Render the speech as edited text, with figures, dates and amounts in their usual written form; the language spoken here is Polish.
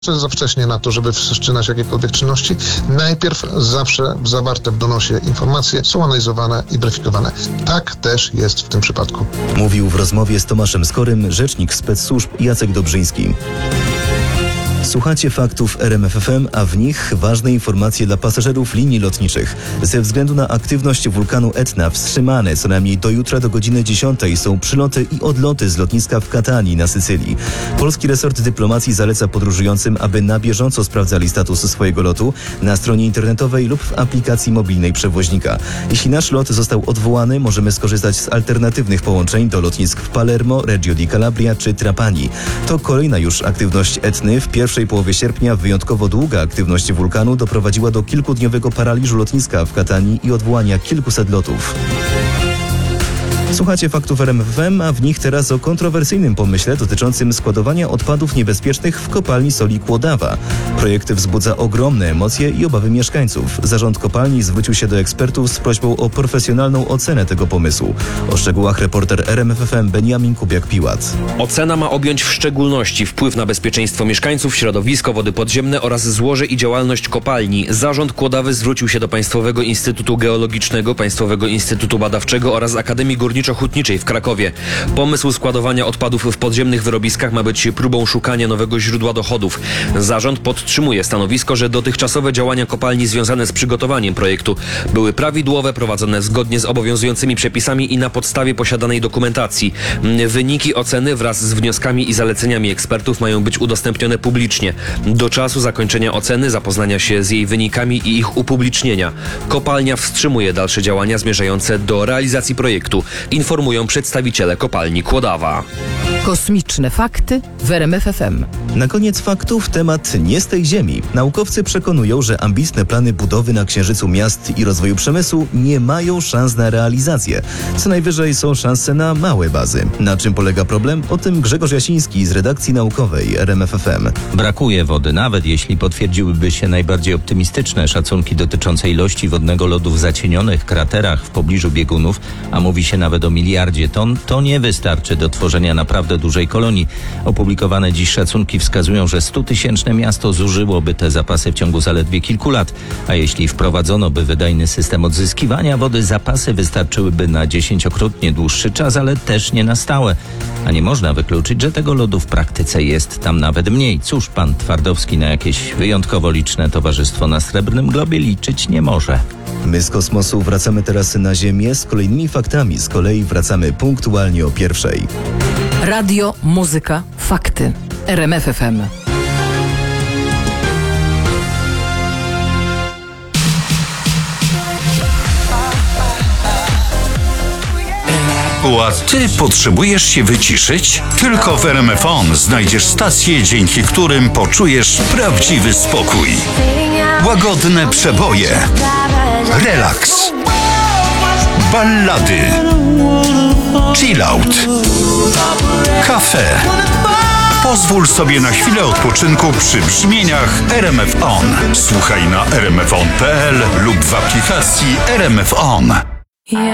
To jest za wcześnie na to, żeby wszczynać jakiekolwiek czynności. Najpierw zawsze zawarte w donosie informacje są analizowane i weryfikowane. Tak też jest w tym przypadku. Mówił w rozmowie z Tomaszem Skorym rzecznik spec-służb Jacek Dobrzyński. Słuchacie faktów RMF FM, a w nich ważne informacje dla pasażerów linii lotniczych. Ze względu na aktywność wulkanu Etna wstrzymane co najmniej do jutra do godziny 10 są przyloty i odloty z lotniska w Katanii na Sycylii. Polski resort dyplomacji zaleca podróżującym, aby na bieżąco sprawdzali status swojego lotu na stronie internetowej lub w aplikacji mobilnej przewoźnika. Jeśli nasz lot został odwołany, możemy skorzystać z alternatywnych połączeń do lotnisk w Palermo, Reggio di Calabria czy Trapani. To kolejna już aktywność Etny. W pierwszej połowie sierpnia wyjątkowo długa aktywność wulkanu doprowadziła do kilkudniowego paraliżu lotniska w Katanii i odwołania kilkuset lotów. Słuchacie faktów RMF FM, a w nich teraz o kontrowersyjnym pomyśle dotyczącym składowania odpadów niebezpiecznych w kopalni soli Kłodawa. Projekt wzbudza ogromne emocje i obawy mieszkańców. Zarząd kopalni zwrócił się do ekspertów z prośbą o profesjonalną ocenę tego pomysłu. O szczegółach reporter RMF FM Beniamin Kubiak-Piłat. Ocena ma objąć w szczególności wpływ na bezpieczeństwo mieszkańców, środowisko, wody podziemne oraz złoże i działalność kopalni. Zarząd Kłodawy zwrócił się do Państwowego Instytutu Geologicznego, Państwowego Instytutu Badawczego oraz Akademii Górniczo-Hutniczej w Krakowie. Pomysł składowania odpadów w podziemnych wyrobiskach ma być próbą szukania nowego źródła dochodów. Zarząd podtrzymuje stanowisko, że dotychczasowe działania kopalni związane z przygotowaniem projektu były prawidłowe, prowadzone zgodnie z obowiązującymi przepisami i na podstawie posiadanej dokumentacji. Wyniki oceny wraz z wnioskami i zaleceniami ekspertów mają być udostępnione publicznie. Do czasu zakończenia oceny, zapoznania się z jej wynikami i ich upublicznienia. Kopalnia wstrzymuje dalsze działania zmierzające do realizacji projektu, informują przedstawiciele kopalni Kłodawa. Kosmiczne fakty w RMF FM. Na koniec faktów temat nie z tej ziemi. Naukowcy przekonują, że ambitne plany budowy na Księżycu miast i rozwoju przemysłu nie mają szans na realizację. Co najwyżej są szanse na małe bazy. Na czym polega problem? O tym Grzegorz Jasiński z redakcji naukowej RMF FM. Brakuje wody, nawet jeśli potwierdziłyby się najbardziej optymistyczne szacunki dotyczące ilości wodnego lodu w zacienionych kraterach w pobliżu biegunów, a mówi się nawet o miliardzie ton, to nie wystarczy do tworzenia naprawdę dużej kolonii. Opublikowane dziś szacunki wskazują, że 100-tysięczne miasto zużyłoby te zapasy w ciągu zaledwie kilku lat, a jeśli wprowadzono by wydajny system odzyskiwania wody, zapasy wystarczyłyby na 10-krotnie dłuższy czas, ale też nie na stałe. A nie można wykluczyć, że tego lodu w praktyce jest tam nawet mniej. Cóż, pan Twardowski na jakieś wyjątkowo liczne towarzystwo na Srebrnym Globie liczyć nie może. My z kosmosu wracamy teraz na Ziemię z kolejnymi faktami. Z kolei wracamy punktualnie o 1:00. Radio, muzyka, fakty. RMF FM. A ty potrzebujesz się wyciszyć? Tylko w RMF On znajdziesz stacje, dzięki którym poczujesz prawdziwy spokój. Łagodne przeboje, relaks, ballady, chillout, kafe. Pozwól sobie na chwilę odpoczynku przy brzmieniach RMF On. Słuchaj na rmfon.pl lub w aplikacji RMF On.